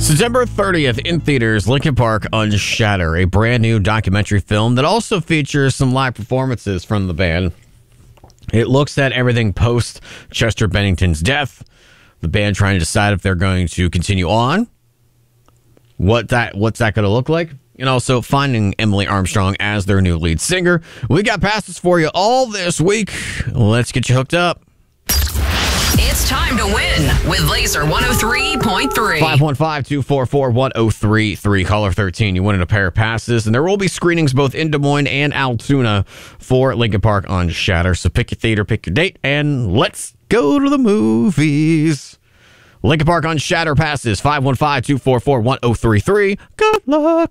September 30th in theaters, Linkin Park Unshatter, a brand new documentary film that also features some live performances from the band. It looks at everything post Chester Bennington's death, the band trying to decide if they're going to continue on, what's that going to look like, and also finding Emily Armstrong as their new lead singer. We got passes for you all this week. Let's get you hooked up. It's time to win with Laser 103.3. 515-244-1033. Caller 13. You winning a pair of passes. And there will be screenings both in Des Moines and Altoona for Linkin Park Unshatter. So pick your theater, pick your date, and let's go to the movies. Linkin Park Unshatter passes. 515-244-1033. Good luck.